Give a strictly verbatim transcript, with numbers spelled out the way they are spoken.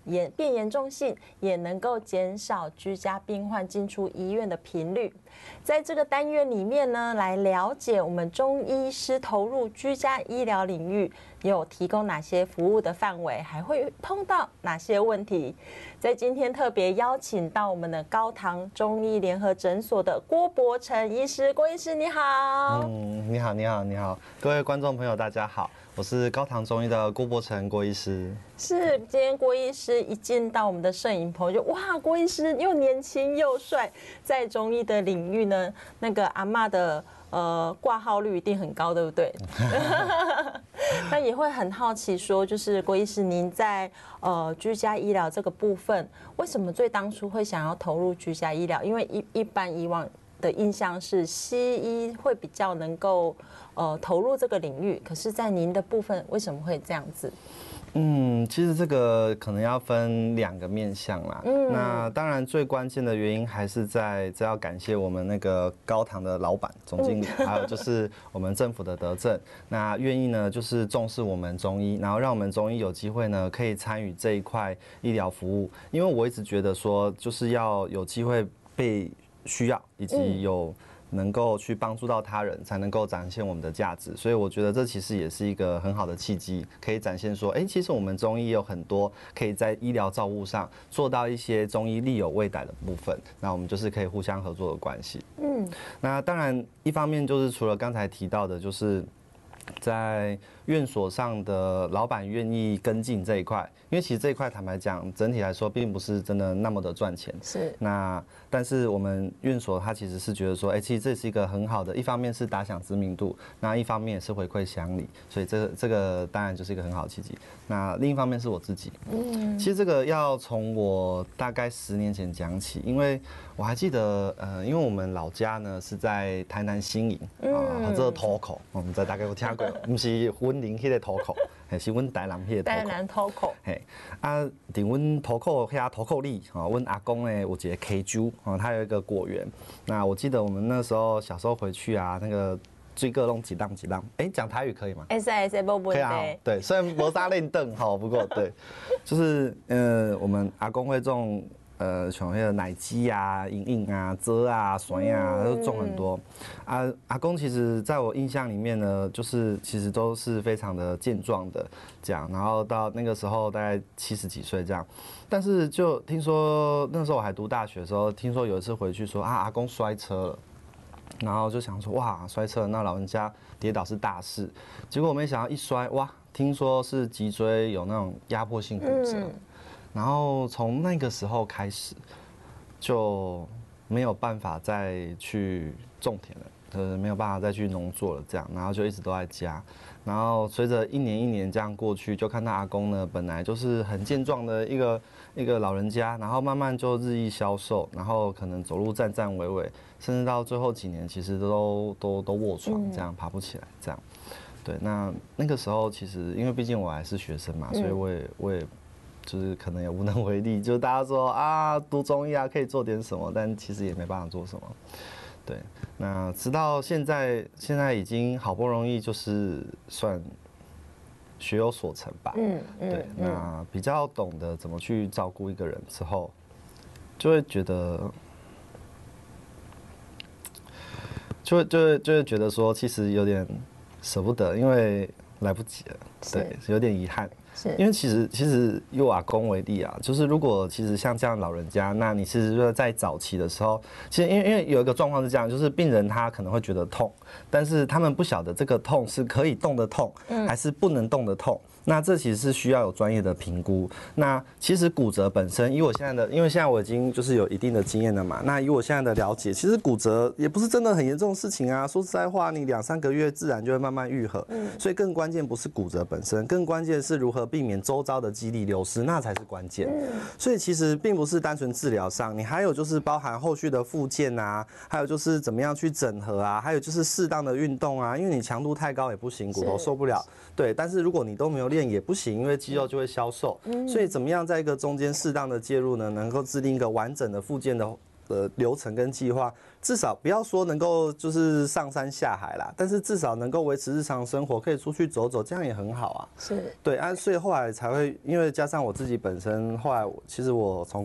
严变严重性，也能够减少居家病患进出医院的频率。在这个单元里面呢，来了解我们中医师投入居家医疗领域有提供哪些服务的范围，还会碰到哪些问题。在今天特别邀请到我们的高唐中医联合诊所的郭伯成医师，郭医师你好。 嗯，你好，你好，你好，各位观众朋友，大家好，我是高唐中医的郭伯成郭医师。 是，今天郭医师一进到我们的摄影棚，就哇，郭医师又年轻又帅，在中医的领域呢，那个阿嬷的呃挂号率一定很高，对不对？那也会很好奇说，就是郭医师您在呃居家医疗这个部分，为什么最当初会想要投入居家医疗？因为一一般以往的印象是西医会比较能够呃投入这个领域，可是，在您的部分为什么会这样子？ 嗯，其实这个可能要分两个面向啦。嗯，那当然最关键的原因还是在这要感谢我们那个高唐的老板总经理，嗯、还有就是我们政府的德政，那愿意呢就是重视我们中医，然后让我们中医有机会呢可以参与这一块医疗服务。因为我一直觉得说，就是要有机会被需要，以及有能够去帮助到他人，才能够展现我们的价值。所以我觉得这其实也是一个很好的契机，可以展现说，哎、欸，其实我们中医有很多可以在医疗照护上做到一些中医力有未逮的部分。那我们就是可以互相合作的关系。嗯，那当然一方面就是除了刚才提到的，就是在院所上的老板愿意跟进这一块，因为其实这一块坦白讲，整体来说并不是真的那么的赚钱。是。那但是我们院所它其实是觉得说，哎、欸，其实这是一个很好的，一方面是打响知名度，那一方面也是回馈乡里，所以这个这个当然就是一个很好的契机。那另一方面是我自己，嗯，其实这个要从我大概十年前讲起，因为我还记得，呃，因为我们老家呢是在台南新营啊，这个土口，我们在大概有听过，不是温林迄个土口，还是阮台南迄个土口。 台南土口。 嘿，啊，伫阮土口遐土口里，啊，阮阿公呢有一个 K 珠，啊，他有一个果园。那我记得我们那时候小时候回去啊，那个水果弄几浪几浪。哎，讲台语可以吗？ 可以可以，没问题。可以啊， 对，虽然没啥练凳哈，不过对，就是呃，我们阿公会种。呃，像那个奶鸡啊、莹莹啊、蜇啊、酸啊，都种很多。啊，阿公其实在我印象里面呢，就是其实都是非常的健壮的这样，然后到那个时候大概七十几岁这样。但是就听说那时候我还读大学的时候，听说有一次回去说啊，阿公摔车了，然后就想说哇，摔车了，那老人家跌倒是大事。结果我没想到一摔，哇，听说是脊椎有那种压迫性骨折。嗯，然后从那个时候开始，就没有办法再去种田了，呃，没有办法再去农作了，这样，然后就一直都在家。然后随着一年一年这样过去，就看到阿公呢，本来就是很健壮的一个一个老人家，然后慢慢就日益消瘦，然后可能走路站站稳稳，甚至到最后几年，其实都都都卧床，这样爬不起来，这样。对，那那个时候其实因为毕竟我还是学生嘛，所以我也我也。就是可能也无能为力，就是大家说啊，读中医啊可以做点什么，但其实也没办法做什么。对，那直到现在，现在已经好不容易就是算学有所成吧。嗯嗯。对，那比较懂得怎么去照顾一个人之后，就会觉得，就会就会就会觉得说，其实有点舍不得，因为来不及了。对，有点遗憾。因为其实其实以我阿公为例啊，就是如果其实像这样老人家，那你其实说在早期的时候，其实因为因为有一个状况是这样，就是病人他可能会觉得痛，但是他们不晓得这个痛是可以动的痛，还是不能动的痛。那这其实是需要有专业的评估。那其实骨折本身，以我现在的，因为现在我已经就是有一定的经验了嘛，那以我现在的了解，其实骨折也不是真的很严重的事情啊。说实在话，你两三个月自然就会慢慢愈合。嗯，所以更关键不是骨折本身，更关键是如何避免周遭的肌力流失，那才是关键。所以其实并不是单纯治疗上，你还有就是包含后续的复健啊，还有就是怎么样去整合啊，还有就是适当的运动啊，因为你强度太高也不行，骨头受不了。对，但是如果你都没有练也不行，因为肌肉就会消瘦。所以怎么样在一个中间适当的介入呢，能够制定一个完整的复健的的流程跟计划，至少不要说能够就是上山下海啦，但是至少能够维持日常生活，可以出去走走，这样也很好啊。 是， 对啊，所以后来才会，因为加上我自己本身，后来其实我从